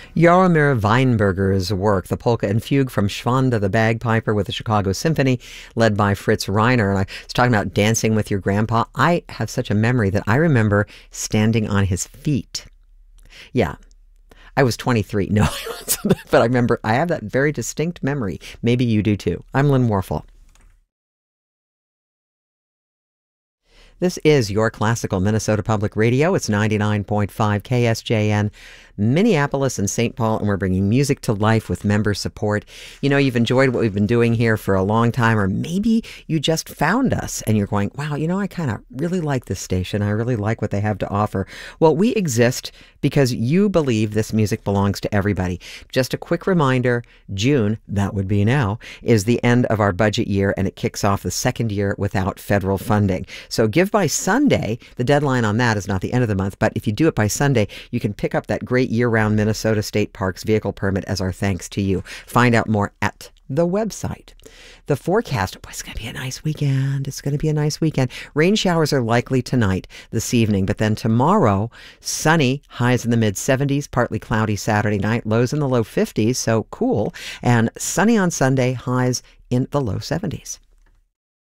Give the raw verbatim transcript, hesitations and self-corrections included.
Jaromir Weinberger's work, the polka and fugue from Schwanda the Bagpiper with the Chicago Symphony, led by Fritz Reiner. And I was talking about dancing with your grandpa. I have such a memory that I remember standing on his feet. Yeah. I was twenty-three. No, I wasn't. But I remember, I have that very distinct memory. Maybe you do too. I'm Lynn Warfel. This is your classical Minnesota Public Radio. It's ninety-nine point five K S J N, Minneapolis and Saint Paul, and we're bringing music to life with member support. You know, you've enjoyed what we've been doing here for a long time, or maybe you just found us and you're going, wow, you know, I kind of really like this station. I really like what they have to offer. Well, we exist because you believe this music belongs to everybody. Just a quick reminder, June, that would be now, is the end of our budget year, and it kicks off the second year without federal funding. So give by Sunday. The deadline on that is not the end of the month, but if you do it by Sunday, you can pick up that great year-round Minnesota State Parks vehicle permit as our thanks to you. Find out more at the website. The forecast, boy, it's going to be a nice weekend. It's going to be a nice weekend. Rain showers are likely tonight, this evening, but then tomorrow, sunny, highs in the mid seventies, partly cloudy Saturday night, lows in the low fifties, so cool, and sunny on Sunday, highs in the low seventies.